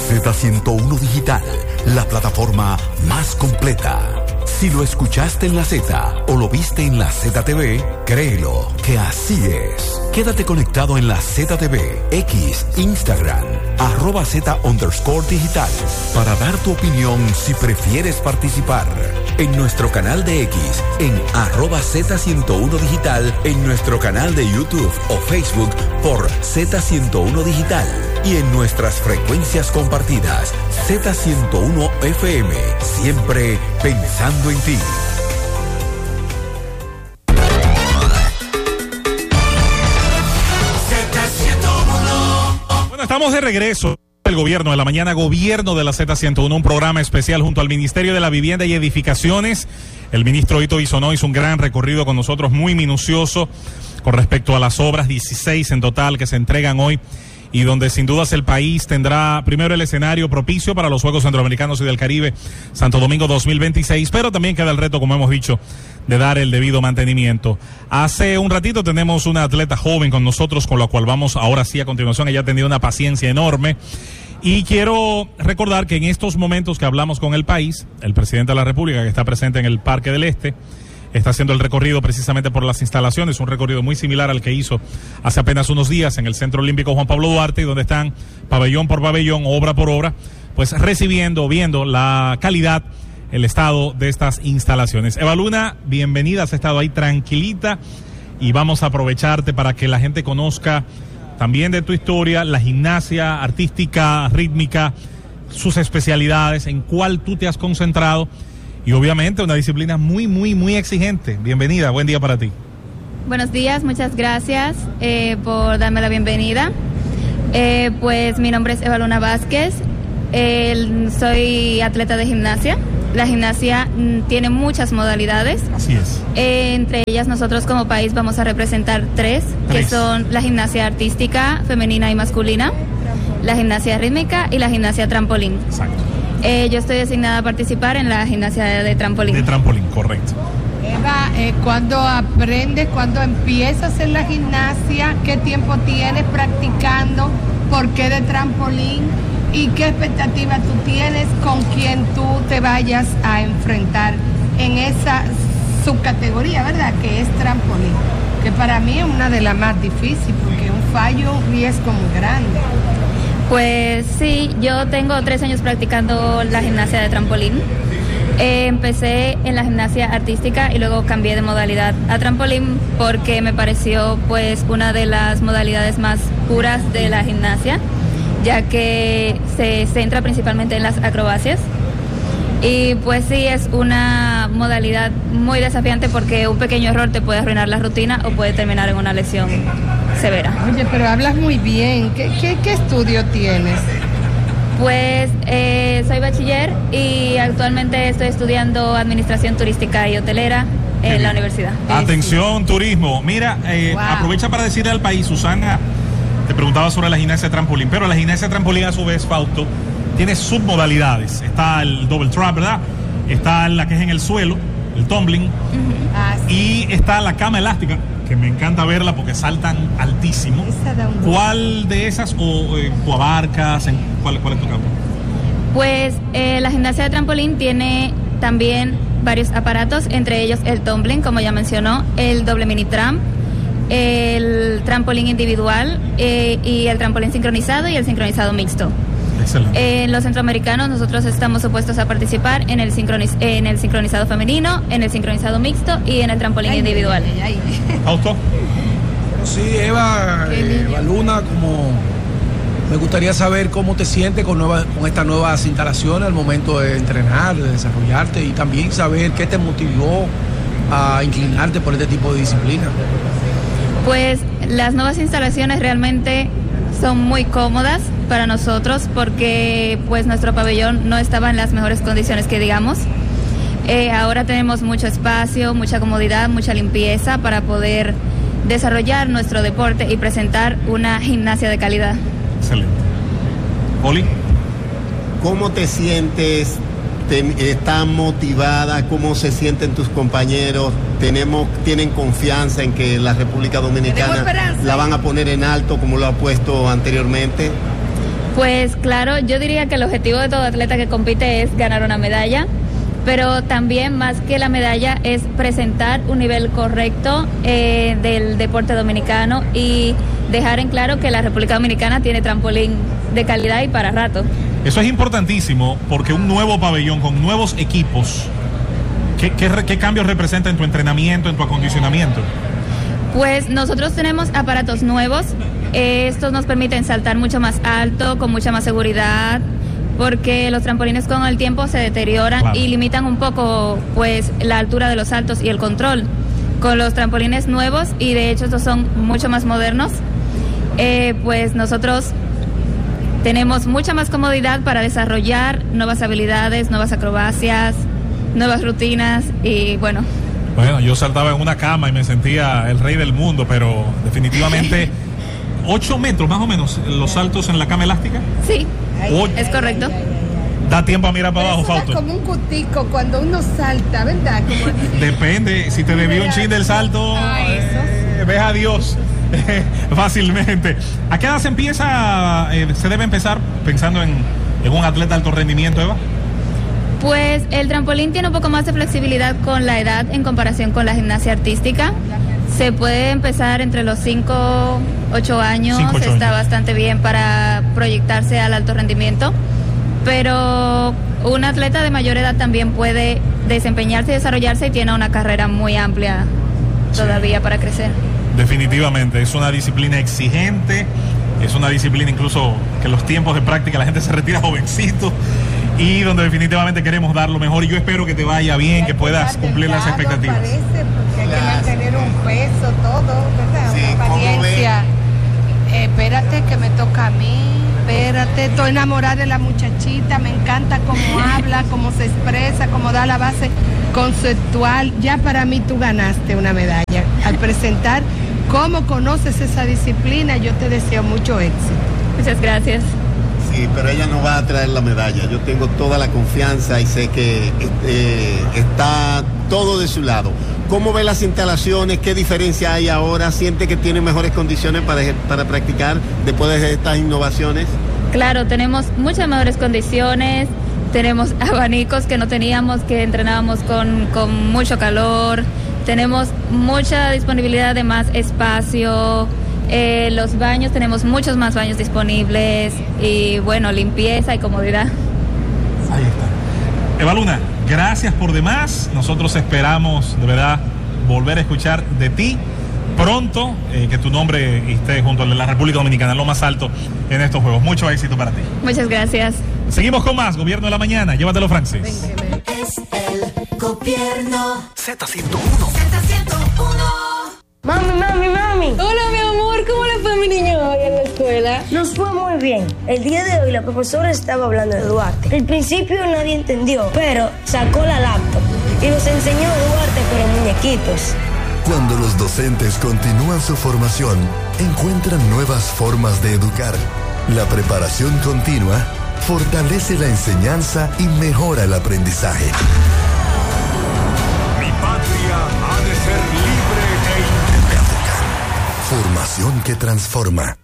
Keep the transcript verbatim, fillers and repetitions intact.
Z ciento uno Digital, la plataforma más completa. Si lo escuchaste en la Z o lo viste en la Z T V, créelo que así es. Quédate conectado en la Z T V, X, Instagram, arroba Z underscore digital, para dar tu opinión si prefieres participar. En nuestro canal de X, en arroba Z ciento uno Digital, en nuestro canal de YouTube o Facebook por Z ciento uno Digital y en nuestras frecuencias compartidas Z ciento uno F M, siempre pensando en ti. Bueno, estamos de regreso. El gobierno de la mañana, gobierno de la Z ciento uno, un programa especial junto al Ministerio de la Vivienda y Edificaciones. El ministro Ito Bisonó hizo un gran recorrido con nosotros, muy minucioso con respecto a las obras, dieciséis en total que se entregan hoy, y donde sin dudas el país tendrá primero el escenario propicio para los Juegos Centroamericanos y del Caribe Santo Domingo dos mil veintiséis, pero también queda el reto, como hemos dicho, de dar el debido mantenimiento. Hace un ratito tenemos una atleta joven con nosotros, con la cual vamos ahora sí a continuación. Ella ha tenido una paciencia enorme. Y quiero recordar que en estos momentos que hablamos con el país, el presidente de la República, que está presente en el Parque del Este, está haciendo el recorrido precisamente por las instalaciones, un recorrido muy similar al que hizo hace apenas unos días en el Centro Olímpico Juan Pablo Duarte, y donde están pabellón por pabellón, obra por obra, pues recibiendo, viendo la calidad, el estado de estas instalaciones. Eva Luna, bienvenida, has estado ahí tranquilita y vamos a aprovecharte para que la gente conozca también de tu historia, la gimnasia artística, rítmica, sus especialidades, en cuál tú te has concentrado, y obviamente una disciplina muy, muy, muy exigente. Bienvenida, buen día para ti. Buenos días, muchas gracias eh, por darme la bienvenida. Eh, pues mi nombre es Eva Luna Vázquez, eh, soy atleta de gimnasia. La gimnasia mm, tiene muchas modalidades. Así es. Eh, entre ellas nosotros como país vamos a representar tres, tres, que son la gimnasia artística, femenina y masculina, la gimnasia rítmica y la gimnasia trampolín. Exacto. Eh, yo estoy designada a participar en la gimnasia de trampolín. De trampolín, correcto. Eva, eh, ¿cuándo aprendes, cuándo empiezas en la gimnasia? ¿Qué tiempo tienes practicando? ¿Por qué de trampolín? ¿Y qué expectativa tú tienes con quien tú te vayas a enfrentar en esa subcategoría, ¿verdad? Que es trampolín, que para mí es una de las más difíciles, porque un fallo, un riesgo muy grande. Pues sí, yo tengo tres años practicando la gimnasia de trampolín. Eh, empecé en la gimnasia artística y luego cambié de modalidad a trampolín porque me pareció pues una de las modalidades más puras de la gimnasia, ya que se centra principalmente en las acrobacias. Y pues sí, es una modalidad muy desafiante porque un pequeño error te puede arruinar la rutina o puede terminar en una lesión severa. Oye, pero hablas muy bien. ¿Qué, qué, qué estudio tienes? Pues eh, soy bachiller y actualmente estoy estudiando Administración Turística y Hotelera en bien. La universidad. Atención, turismo. Mira, eh, wow. Aprovecha para decirle al país, Susana te preguntaba sobre la gimnasia de trampolín, pero la gimnasia de trampolín a su vez, Fausto, tiene submodalidades. Está el double trap, ¿verdad? Está la que es en el suelo, el tumbling, uh-huh. ah, sí. Y está la cama elástica, que me encanta verla porque saltan altísimo. ¿Cuál de esas o, eh, o abarcas? En, ¿cuál, ¿Cuál es tu campo? Pues eh, la gimnasia de trampolín tiene también varios aparatos, entre ellos el tumbling, como ya mencionó, el doble mini tramp, el trampolín individual eh, y el trampolín sincronizado y el sincronizado mixto. Excelente. En los centroamericanos nosotros estamos supuestos a participar en el, sincroniz- en el sincronizado femenino, en el sincronizado mixto y en el trampolín ay, individual. ¿Auto? Sí, Eva, eh, Eva Luna, como me gustaría saber cómo te sientes con, nueva, con estas nuevas instalaciones al momento de entrenar, de desarrollarte, y también saber qué te motivó a inclinarte por este tipo de disciplina. Pues las nuevas instalaciones realmente son muy cómodas para nosotros porque pues nuestro pabellón no estaba en las mejores condiciones que digamos. Eh, ahora tenemos mucho espacio, mucha comodidad, mucha limpieza para poder desarrollar nuestro deporte y presentar una gimnasia de calidad. Excelente. Oli, ¿cómo te sientes? Te, ¿Estás motivada? ¿Cómo se sienten tus compañeros? Tenemos, ¿Tienen confianza en que la República Dominicana la van a poner en alto como lo ha puesto anteriormente? Pues claro, yo diría que el objetivo de todo atleta que compite es ganar una medalla, pero también más que la medalla es presentar un nivel correcto eh, del deporte dominicano y dejar en claro que la República Dominicana tiene trampolín de calidad y para rato. Eso es importantísimo porque un nuevo pabellón con nuevos equipos, ¿qué, qué, qué cambios representa en tu entrenamiento, en tu acondicionamiento? Pues nosotros tenemos aparatos nuevos, eh, estos nos permiten saltar mucho más alto, con mucha más seguridad, porque los trampolines con el tiempo se deterioran, claro, y limitan un poco pues la altura de los saltos y el control. Con los trampolines nuevos, y de hecho estos son mucho más modernos, eh, pues nosotros tenemos mucha más comodidad para desarrollar nuevas habilidades, nuevas acrobacias, nuevas rutinas y bueno. Bueno, yo saltaba en una cama y me sentía el rey del mundo, pero definitivamente ocho metros más o menos los saltos en la cama elástica. Sí, o- es correcto. Da tiempo a mirar para Pero abajo, eso da Fausto. como un cutico cuando uno salta, ¿verdad? Como... Depende, si te debió un chin del salto, Ah, eso. eh, ves a Dios fácilmente. ¿A qué edad se empieza, eh, se debe empezar pensando en, en un atleta de alto rendimiento, Eva? Pues el trampolín tiene un poco más de flexibilidad con la edad en comparación con la gimnasia artística. Se puede empezar entre los cinco, ocho años, cinco, ocho está años. bastante bien para proyectarse al alto rendimiento, pero un atleta de mayor edad también puede desempeñarse y desarrollarse y tiene una carrera muy amplia todavía sí. para crecer. Definitivamente, es una disciplina exigente, es una disciplina incluso que los tiempos de práctica la gente se retira jovencito y donde definitivamente queremos dar lo mejor y yo espero que te vaya bien, que puedas cumplir las expectativas. Parece, porque hay que mantener un peso, todo, ¿verdad? Sí, Una ¿cómo apariencia. Eh, espérate que me toca a mí, espérate, estoy enamorada de la muchachita, me encanta cómo habla, cómo se expresa, cómo da la base conceptual. Ya para mí tú ganaste una medalla. Al presentar cómo conoces esa disciplina, yo te deseo mucho éxito. Muchas gracias. Sí, pero ella no va a traer la medalla. Yo tengo toda la confianza y sé que eh, está todo de su lado. ¿Cómo ve las instalaciones? ¿Qué diferencia hay ahora? ¿Siente que tiene mejores condiciones para, para practicar después de estas innovaciones? Claro, tenemos muchas mejores condiciones, tenemos abanicos que no teníamos, que entrenábamos con, con mucho calor, tenemos mucha disponibilidad de más espacio. Eh, los baños, tenemos muchos más baños disponibles y bueno, limpieza y comodidad. Ahí está. Eva Luna, gracias por demás. Nosotros esperamos de verdad volver a escuchar de ti pronto, eh, que tu nombre esté junto al de la República Dominicana, lo más alto en estos Juegos. Mucho éxito para ti. Muchas gracias. Seguimos con más Gobierno de la Mañana. Llévatelo, Francis. Es el gobierno. Z ciento uno. Z ciento uno. Mami, mami, mami. Hola, mi amor, ¿cómo le fue a mi niño hoy en la escuela? Nos fue muy bien. El día de hoy la profesora estaba hablando de Duarte. Al principio nadie entendió, pero sacó la laptop y nos enseñó Duarte con los muñequitos. Cuando los docentes continúan su formación, encuentran nuevas formas de educar. La preparación continua fortalece la enseñanza y mejora el aprendizaje. Mi patria ha de ser libre e independiente. Formación que transforma.